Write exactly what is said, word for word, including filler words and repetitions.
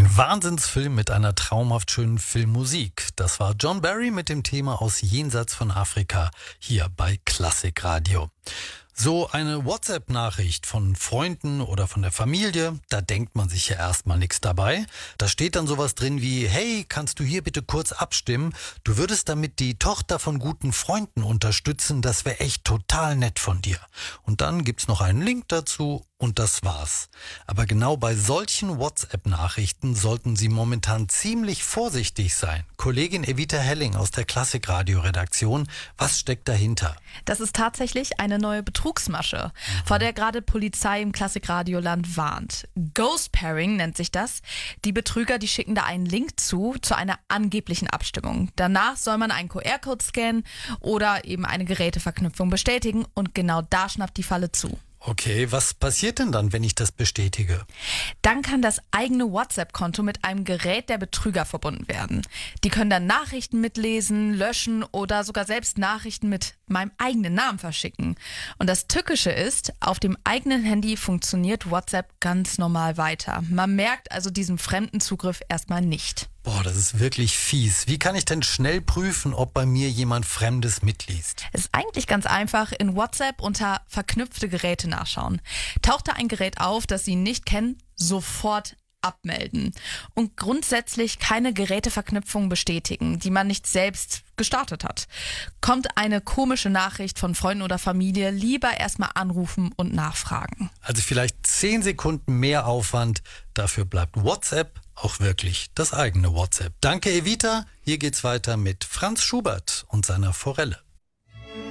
Ein Wahnsinnsfilm mit einer traumhaft schönen Filmmusik. Das war John Barry mit dem Thema aus Jenseits von Afrika hier bei Klassikradio. So eine WhatsApp-Nachricht von Freunden oder von der Familie, da denkt man sich ja erstmal nichts dabei. Da steht dann sowas drin wie, hey, kannst du hier bitte kurz abstimmen? Du würdest damit die Tochter von guten Freunden unterstützen, das wäre echt total nett von dir. Und dann gibt's noch einen Link dazu und das war's. Aber genau bei solchen WhatsApp-Nachrichten sollten Sie momentan ziemlich vorsichtig sein. Kollegin Evita Helling aus der Klassikradio-Redaktion, was steckt dahinter? Das ist tatsächlich eine neue Betrugsmasche, mhm. vor der gerade Polizei im Klassikradioland warnt. Ghost Pairing nennt sich das. Die Betrüger, die schicken da einen Link zu, zu einer angeblichen Abstimmung. Danach soll man einen Q R-Code scannen oder eben eine Geräteverknüpfung bestätigen und genau da schnappt die Falle zu. Okay, was passiert denn dann, wenn ich das bestätige? Dann kann das eigene WhatsApp-Konto mit einem Gerät der Betrüger verbunden werden. Die können dann Nachrichten mitlesen, löschen oder sogar selbst Nachrichten mit meinem eigenen Namen verschicken. Und das Tückische ist, auf dem eigenen Handy funktioniert WhatsApp ganz normal weiter. Man merkt also diesen fremden Zugriff erstmal nicht. Boah, das ist wirklich fies. Wie kann ich denn schnell prüfen, ob bei mir jemand Fremdes mitliest? Es ist eigentlich ganz einfach. In WhatsApp unter verknüpfte Geräte nachschauen. Taucht da ein Gerät auf, das Sie nicht kennen, sofort abmelden. Und grundsätzlich keine Geräteverknüpfung bestätigen, die man nicht selbst gestartet hat. Kommt eine komische Nachricht von Freunden oder Familie, lieber erstmal anrufen und nachfragen. Also vielleicht zehn Sekunden mehr Aufwand, dafür bleibt WhatsApp auch wirklich das eigene WhatsApp. Danke Evita, hier geht's weiter mit Franz Schubert und seiner Forelle.